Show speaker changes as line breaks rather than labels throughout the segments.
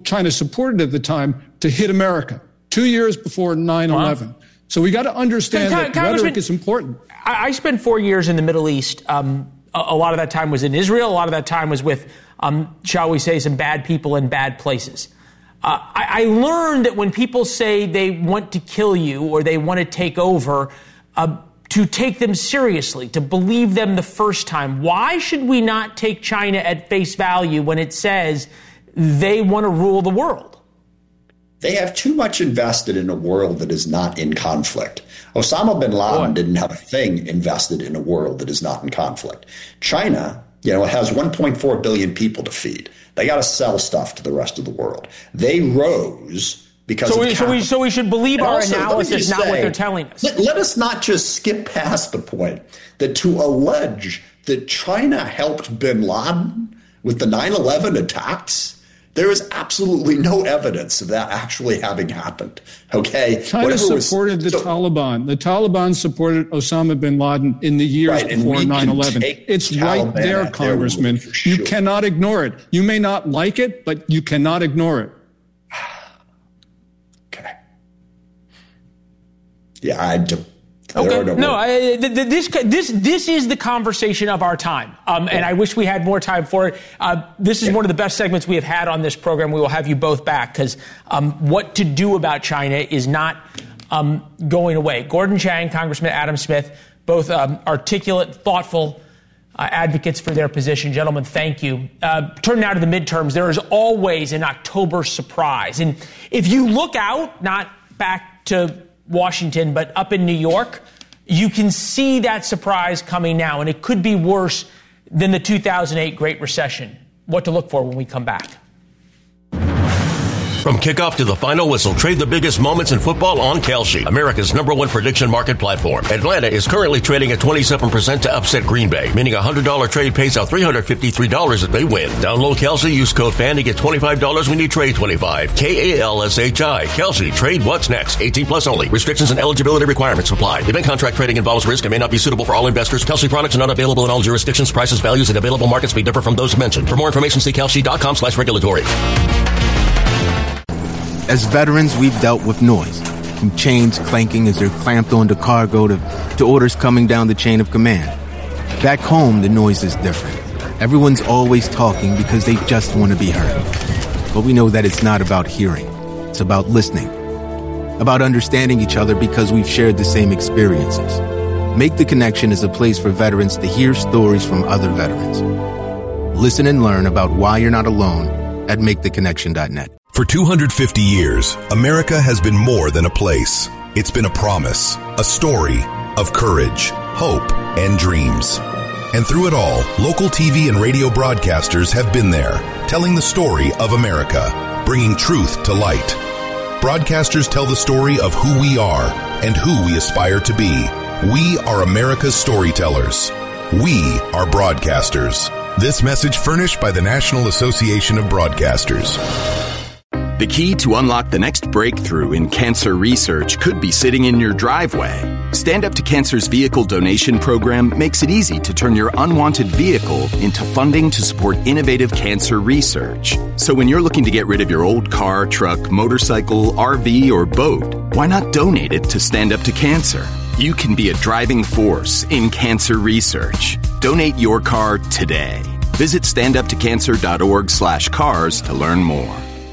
China supported at the time, to hit America 2 years before 9/11. Wow. So we got to understand that rhetoric is important.
I spent 4 years in the Middle East. A lot of that time was in Israel. A lot of that time was with, shall we say, some bad people in bad places. I learned that when people say they want to kill you or they want to take over, to take them seriously, to believe them the first time. Why should we not take China at face value when it says they want to rule the world?
They have too much invested in a world that is not in conflict. Osama bin Laden didn't have a thing invested in a world that is not in conflict. China, has 1.4 billion people to feed. They got to sell stuff to the rest of the world. They rose because
so we should believe our analysis, not what they're telling us.
Let us not just skip past the point that to allege that China helped bin Laden with the 9/11 attacks, there is absolutely no evidence of that actually having happened. Okay,
China supported the Taliban. The Taliban supported Osama bin Laden in the years before 9/11. It's right there, Congressman. You cannot ignore it. You may not like it, but you cannot ignore it.
Okay. Yeah, I do.
Okay. This is the conversation of our time, and I wish we had more time for it. This is one of the best segments we have had on this program. We will have you both back because what to do about China is not going away. Gordon Chang, Congressman Adam Smith, both articulate, thoughtful advocates for their position. Gentlemen, thank you. Turn now to the midterms. There is always an October surprise, and if you look out, not back to Washington, but up in New York, you can see that surprise coming now, and it could be worse than the 2008 Great Recession. What to look for when we come back.
From kickoff to the final whistle, trade the biggest moments in football on Kalshi, America's #1 prediction market platform. Atlanta is currently trading at 27% to upset Green Bay, meaning a $100 trade pays out $353 if they win. Download Kalshi, use code FAN to get $25 when you trade 25. KALSHI. Kalshi. Trade what's next. 18 plus only. Restrictions and eligibility requirements apply. Event contract trading involves risk and may not be suitable for all investors. Kalshi products are not available in all jurisdictions. Prices, values, and available markets may differ from those mentioned. For more information, see kalshi.com/regulatory.
As veterans, we've dealt with noise, from chains clanking as they're clamped onto cargo to orders coming down the chain of command. Back home, the noise is different. Everyone's always talking because they just want to be heard. But we know that it's not about hearing. It's about listening. About understanding each other because we've shared the same experiences. Make the Connection is a place for veterans to hear stories from other veterans. Listen and learn about why you're not alone at maketheconnection.net.
For 250 years, America has been more than a place. It's been a promise, a story of courage, hope, and dreams. And through it all, local TV and radio broadcasters have been there, telling the story of America, bringing truth to light. Broadcasters tell the story of who we are and who we aspire to be. We are America's storytellers. We are broadcasters. This message furnished by the National Association of Broadcasters.
The key to unlock the next breakthrough in cancer research could be sitting in your driveway. Stand Up to Cancer's vehicle donation program makes it easy to turn your unwanted vehicle into funding to support innovative cancer research. So when you're looking to get rid of your old car, truck, motorcycle, RV, or boat, why not donate it to Stand Up to Cancer? You can be a driving force in cancer research. Donate your car today. Visit standuptocancer.org/cars to learn more.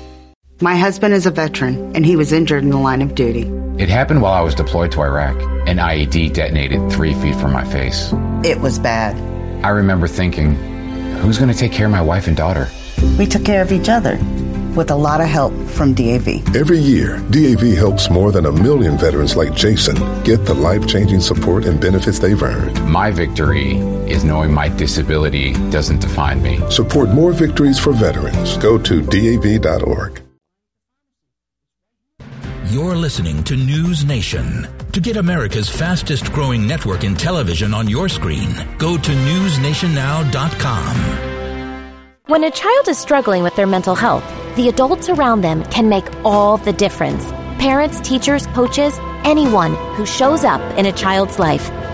My husband is a veteran, and he was injured in the line of duty.
It happened while I was deployed to Iraq. An IED detonated 3 feet from my face.
It was bad.
I remember thinking, who's going to take care of my wife and daughter?
We took care of each other, with a lot of help from DAV.
Every year, DAV helps more than 1 million veterans like Jason get the life-changing support and benefits they've earned.
My victory is knowing my disability doesn't define me.
Support more victories for veterans. Go to DAV.org.
You're listening to News Nation. To get America's fastest growing network in television on your screen, go to newsnationnow.com.
When a child is struggling with their mental health, the adults around them can make all the difference. Parents, teachers, coaches, anyone who shows up in a child's life.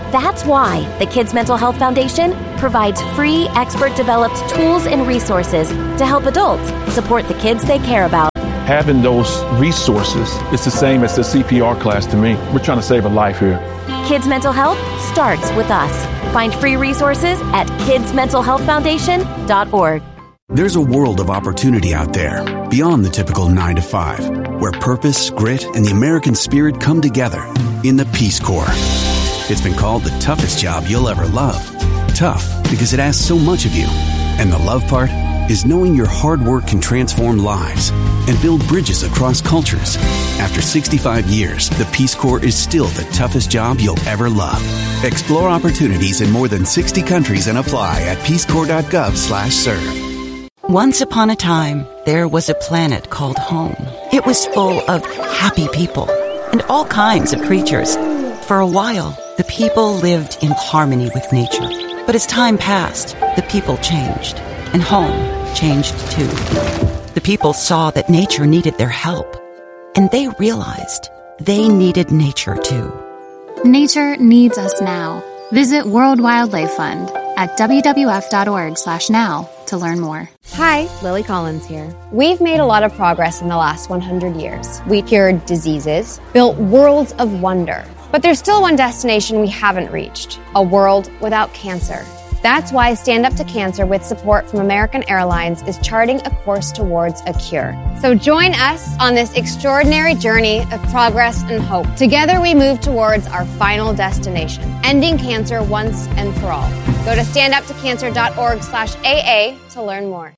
That's why the Kids Mental Health Foundation provides free, expert-developed tools and resources to help adults support the kids they care about.
Having those resources is the same as the CPR class to me. We're trying to save a life here.
Kids Mental Health starts with us. Find free resources at kidsmentalhealthfoundation.org.
There's a world of opportunity out there, beyond the typical 9 to 5, where purpose, grit, and the American spirit come together in the Peace Corps. It's been called the toughest job you'll ever love. Tough because it asks so much of you. And the love part is knowing your hard work can transform lives and build bridges across cultures. After 65 years, the Peace Corps is still the toughest job you'll ever love. Explore opportunities in more than 60 countries and apply at peacecorps.gov/serve.
Once upon a time, there was a planet called home. It was full of happy people and all kinds of creatures. For a while, the people lived in harmony with nature. But as time passed, the people changed, and home changed too. The people saw that nature needed their help, and they realized they needed nature too.
Nature needs us now. Visit World Wildlife Fund at wwf.org/now to learn more.
Hi, Lily Collins here. We've made a lot of progress in the last 100 years. We cured diseases, built worlds of wonder. But there's still one destination we haven't reached, a world without cancer. That's why Stand Up to Cancer, with support from American Airlines, is charting a course towards a cure. So join us on this extraordinary journey of progress and hope. Together we move towards our final destination, ending cancer once and for all. Go to standuptocancer.org/AA to learn more.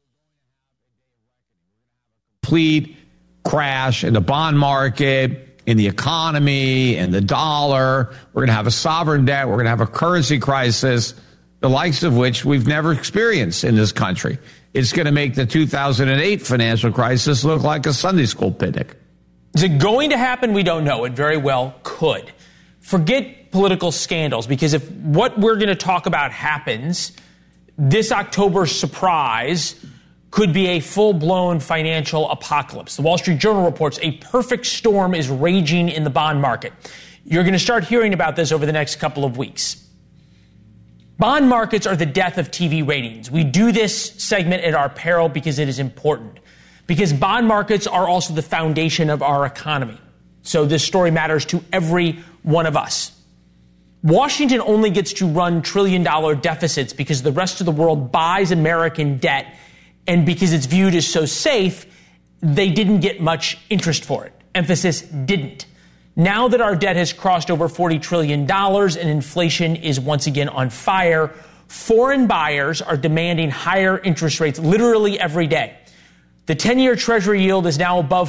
Complete crash in the bond market, in the economy, in the dollar. We're going to have a sovereign debt. We're going to have a currency crisis, the likes of which we've never experienced in this country. It's going to make the 2008 financial crisis look like a Sunday school picnic.
Is it going to happen? We don't know. It very well could. Forget political scandals, because if what we're going to talk about happens, this October's surprise could be a full-blown financial apocalypse. The Wall Street Journal reports a perfect storm is raging in the bond market. You're going to start hearing about this over the next couple of weeks. Bond markets are the death of TV ratings. We do this segment at our peril because it is important. Because bond markets are also the foundation of our economy. So this story matters to every one of us. Washington only gets to run trillion-dollar deficits because the rest of the world buys American debt, and because it's viewed as so safe, they didn't get much interest for it. Emphasis, didn't. Now that our debt has crossed over $40 trillion and inflation is once again on fire, foreign buyers are demanding higher interest rates literally every day. The 10-year Treasury yield is now above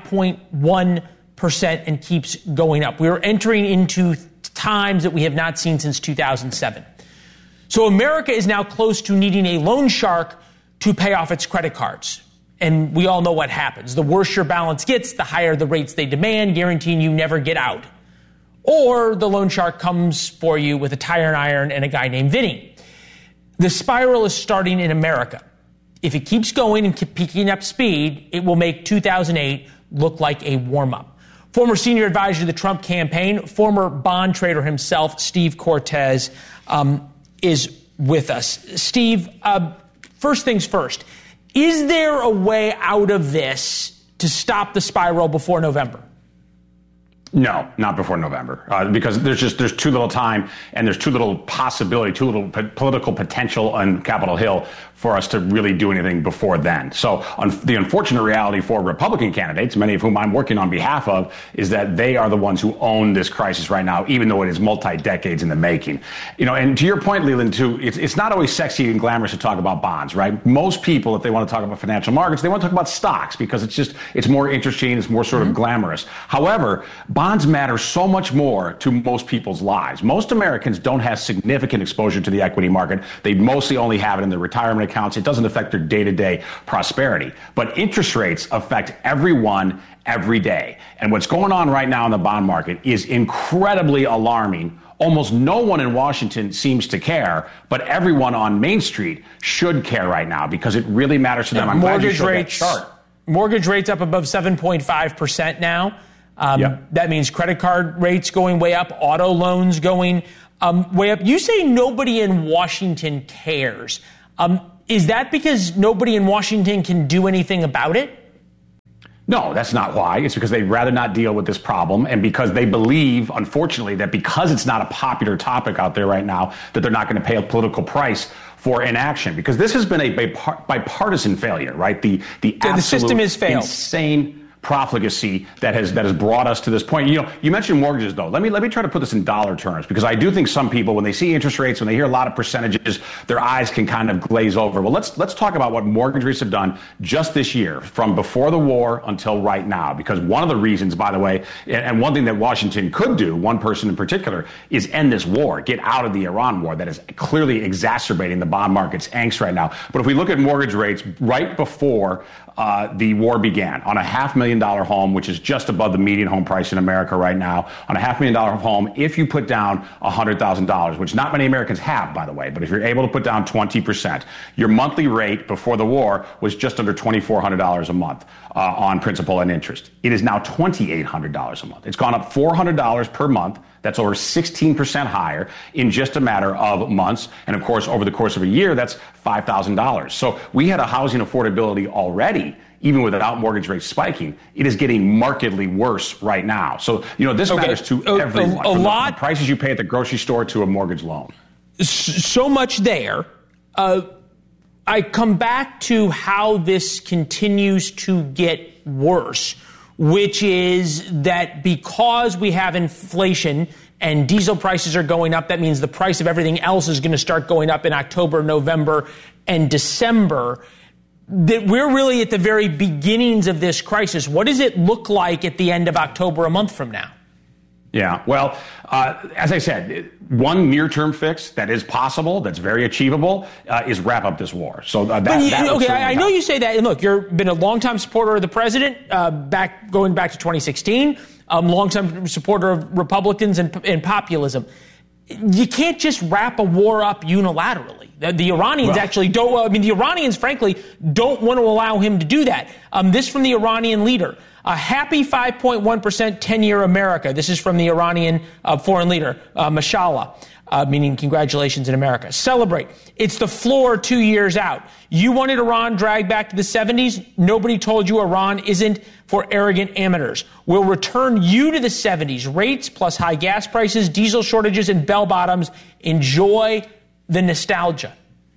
5.1% and keeps going up. We are entering into times that we have not seen since 2007. So America is now close to needing a loan shark to pay off its credit cards. And we all know what happens. The worse your balance gets, the higher the rates they demand, guaranteeing you never get out. Or the loan shark comes for you with a tire iron and a guy named Vinny. The spiral is starting in America. If it keeps going and picking up speed, it will make 2008 look like a warm-up. Former senior advisor to the Trump campaign, former bond trader himself, Steve Cortes, is with us. Steve, first things first, is there a way out of this to stop the spiral before November?
No, not before November, because there's too little time and there's too little possibility, too little political potential on Capitol Hill for us to really do anything before then. So the unfortunate reality for Republican candidates, many of whom I'm working on behalf of, is that they are the ones who own this crisis right now, even though it is multi-decades in the making. You know, and to your point, Leland, too, it's not always sexy and glamorous to talk about bonds, right? Most people, if they want to talk about financial markets, they want to talk about stocks because it's more interesting, it's more sort of glamorous. However, bonds matter so much more to most people's lives. Most Americans don't have significant exposure to the equity market. They mostly only have it in their retirement accounts. It doesn't affect their day-to-day prosperity. But interest rates affect everyone every day. And what's going on right now in the bond market is incredibly alarming. Almost no one in Washington seems to care, but everyone on Main Street should care right now because it really matters to them. I'm glad you showed that chart.
Mortgage rates up above 7.5% now. That means credit card rates going way up, auto loans going way up. You say nobody in Washington cares. Is that because nobody in Washington can do anything about it?
No, that's not why. It's because they'd rather not deal with this problem, and because they believe, unfortunately, that because it's not a popular topic out there right now, that they're not going to pay a political price for inaction. Because this has been a bipartisan failure, right? The
system has failed.
Insane profligacy that has brought us to this point. You know, you mentioned mortgages, though. Let me try to put this in dollar terms, because I do think some people, when they see interest rates, when they hear a lot of percentages, their eyes can kind of glaze over. Well, let's talk about what mortgage rates have done just this year, from before the war until right now. Because one of the reasons, by the way, and one thing that Washington could do, one person in particular, is end this war, get out of the Iran war that is clearly exacerbating the bond market's angst right now. But if we look at mortgage rates right before the war began, on a $500,000 home, which is just above the median home price in America right now, on a $500,000 home, if you put down $100,000, which not many Americans have, by the way, but if you're able to put down 20%, your monthly rate before the war was just under $2,400 a month on principal and interest. It is now $2,800 a month. It's gone up $400 per month. That's over 16% higher in just a matter of months. And of course, over the course of a year, that's $5,000. So we had a housing affordability already, even without mortgage rates spiking. It is getting markedly worse right now. So, you know, this matters to everyone. From the prices you pay at the grocery store to a mortgage loan.
So much there. I come back to how this continues to get worse, which is that because we have inflation and diesel prices are going up, that means the price of everything else is going to start going up in October, November, and December, that we're really at the very beginnings of this crisis. What does it look like at the end of October, a month from now?
Yeah, well, as I said, one near-term fix that is possible, that's very achievable, is wrap up this war. So
I know you say that. And look, you've been a longtime supporter of the president, going back to 2016, longtime supporter of Republicans and populism. You can't just wrap a war up unilaterally. The Iranians actually don't. Well, I mean, the Iranians, frankly, don't want to allow him to do that. This from the Iranian leader. A happy 5.1% 10-year America. This is from the Iranian foreign leader, Mashallah, meaning congratulations in America. Celebrate. It's the floor 2 years out. You wanted Iran dragged back to the 70s. Nobody told you Iran isn't for arrogant amateurs. We'll return you to the 70s. Rates plus high gas prices, diesel shortages, and bell bottoms. Enjoy the nostalgia.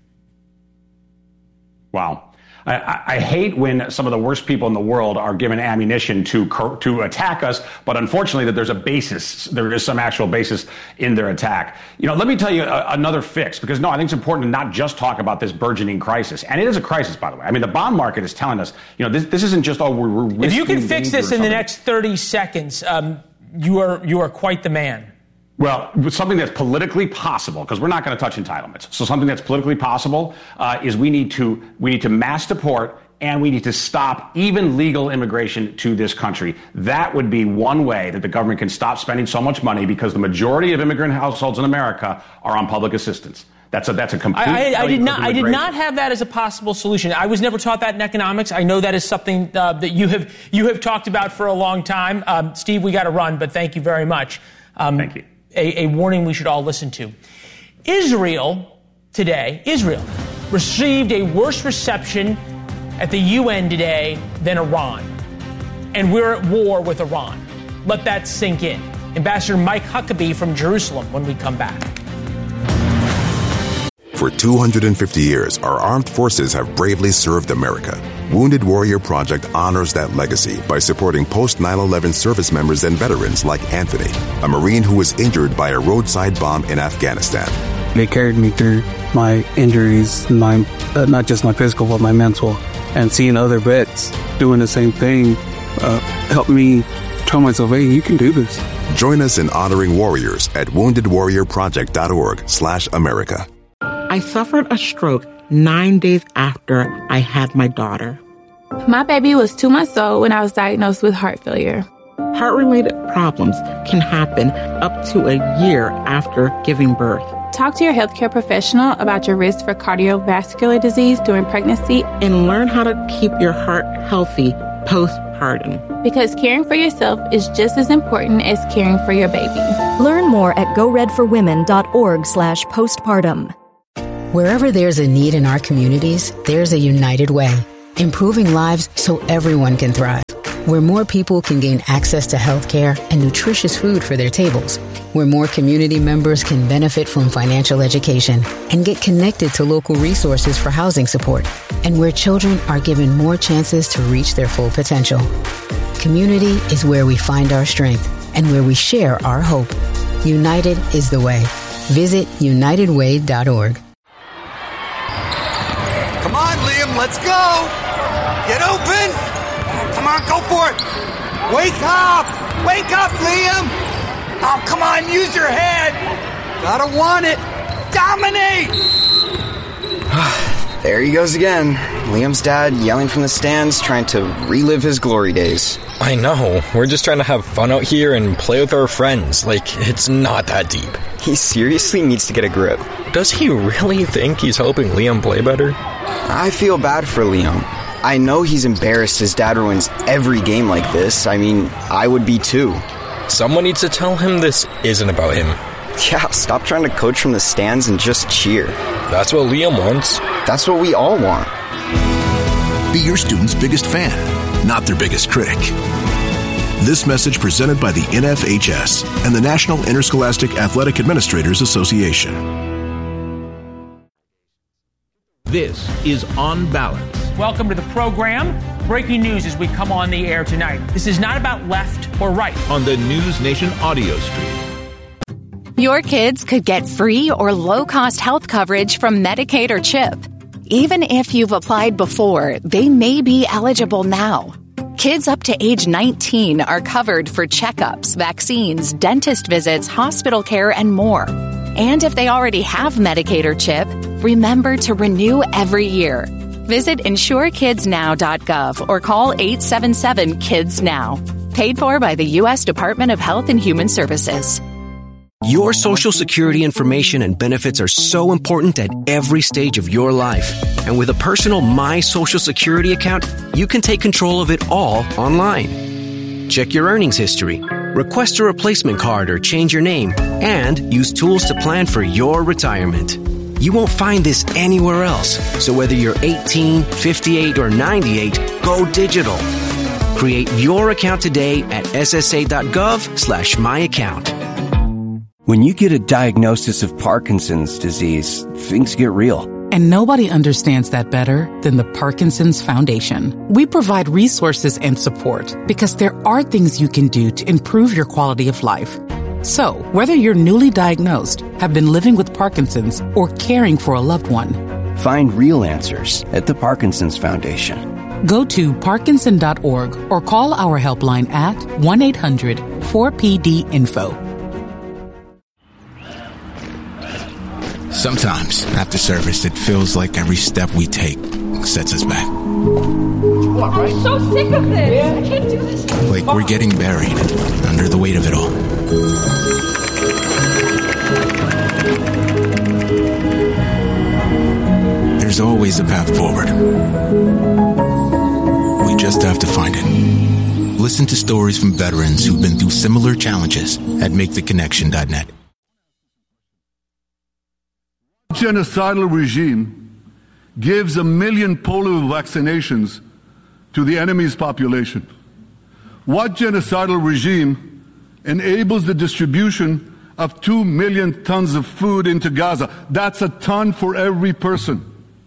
Wow. I hate when some of the worst people in the world are given ammunition to attack us, but unfortunately that there's a basis, there is some actual basis in their attack. You know, let me tell you another fix, because I think it's important to not just talk about this burgeoning crisis. And it is a crisis, by the way. I mean, the bond market is telling us, this isn't just, we're
if you can fix this in the next 30 seconds, you are quite the man.
Well, something that's politically possible, because we're not going to touch entitlements. So something that's politically possible is we need to mass deport, and we need to stop even legal immigration to this country. That would be one way that the government can stop spending so much money, because the majority of immigrant households in America are on public assistance. That's a complete.
I did not have that as a possible solution. I was never taught that in economics. I know that is something that you have talked about for a long time. Steve, we got to run, but thank you very much.
Thank you.
A warning we should all listen to. Israel received a worse reception at the UN today than Iran. And we're at war with Iran. Let that sink in. Ambassador Mike Huckabee from Jerusalem when we come back.
For 250 years, our armed forces have bravely served America. Wounded Warrior Project honors that legacy by supporting post-9/11 service members and veterans like Anthony, a Marine who was injured by a roadside bomb in Afghanistan.
They carried me through my injuries, not just my physical, but my mental. And seeing other vets doing the same thing helped me tell myself, hey, you can do this.
Join us in honoring warriors at woundedwarriorproject.org/America.
I suffered a stroke 9 days after I had my daughter.
My baby was 2 months old when I was diagnosed with heart failure.
Heart-related problems can happen up to a year after giving birth.
Talk to your healthcare professional about your risk for cardiovascular disease during pregnancy.
And learn how to keep your heart healthy postpartum.
Because caring for yourself is just as important as caring for your baby.
Learn more at goredforwomen.org/postpartum.
Wherever there's a need in our communities, there's a United Way, improving lives so everyone can thrive. Where more people can gain access to health care and nutritious food for their tables. Where more community members can benefit from financial education and get connected to local resources for housing support. And where children are given more chances to reach their full potential. Community is where we find our strength and where we share our hope. United is the way. Visit unitedway.org.
Come on, Liam, let's go! Get open! Come on, go for it! Wake up! Wake up, Liam! Oh, come on, use your head! Gotta want it! Dominate!
There he goes again. Liam's dad yelling from the stands, trying to relive his glory days.
I know. We're just trying to have fun out here and play with our friends. Like, it's not that deep.
He seriously needs to get a grip.
Does he really think he's helping Liam play better?
I feel bad for Liam. I know he's embarrassed his dad ruins every game like this. I mean, I would be too.
Someone needs to tell him this isn't about him.
Yeah, stop trying to coach from the stands and just cheer.
That's what Liam wants.
That's what we all want.
Be your student's biggest fan, not their biggest critic. This message presented by the NFHS and the National Interscholastic Athletic Administrators Association.
This is On Balance.
Welcome to the program. Breaking news as we come on the air tonight. This is not about left or right.
On the News Nation audio stream.
Your kids could get free or low-cost health coverage from Medicaid or CHIP. Even if you've applied before, they may be eligible now. Kids up to age 19 are covered for checkups, vaccines, dentist visits, hospital care, and more. And if they already have Medicaid or CHIP, remember to renew every year. Visit insurekidsnow.gov or call 877-KIDS-NOW. Paid for by the U.S. Department of Health and Human Services.
Your Social Security information and benefits are so important at every stage of your life. And with a personal My Social Security account, you can take control of it all online. Check your earnings history, request a replacement card or change your name, and use tools to plan for your retirement. You won't find this anywhere else. So whether you're 18, 58, or 98, go digital. Create your account today at ssa.gov/myaccount.
When you get a diagnosis of Parkinson's disease, things get real.
And nobody understands that better than the Parkinson's Foundation. We provide resources and support because there are things you can do to improve your quality of life. So, whether you're newly diagnosed, have been living with Parkinson's, or caring for a loved one,
find real answers at the Parkinson's Foundation.
Go to parkinson.org or call our helpline at 1-800-4PD-INFO.
Sometimes, after service, it feels like every step we take sets us back.
I'm so sick of this. I can't do this.
Like we're getting buried under the weight of it all. There's always a path forward. We just have to find it. Listen to stories from veterans who've been through similar challenges at MakeTheConnection.net.
Genocidal regime gives 1 million polio vaccinations to the enemy's population? What genocidal regime enables the distribution of 2 million tons of food into Gaza? That's a ton for every person.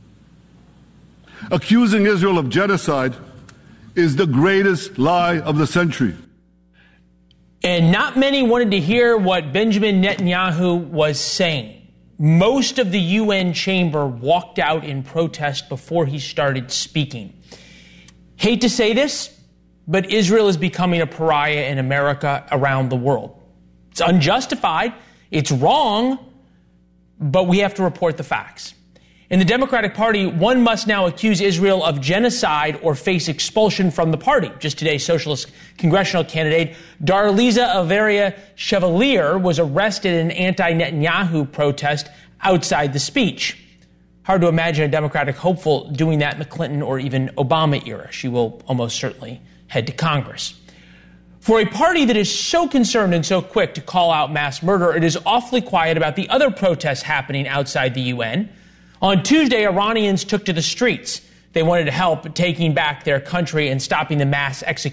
Accusing Israel of genocide is the greatest lie of the century.
And not many wanted to hear what Benjamin Netanyahu was saying. Most of the UN chamber walked out in protest before he started speaking. Hate to say this, but Israel is becoming a pariah in America around the world. It's unjustified, it's wrong, but we have to report the facts. In the Democratic Party, one must now accuse Israel of genocide or face expulsion from the party. Just today, Socialist congressional candidate Darliza Averia Chevalier was arrested in an anti-Netanyahu protest outside the speech. Hard to imagine a Democratic hopeful doing that in the Clinton or even Obama era. She will almost certainly head to Congress. For a party that is so concerned and so quick to call out mass murder, it is awfully quiet about the other protests happening outside the UN. On Tuesday, Iranians took to the streets. They wanted to help taking back their country and stopping the mass execution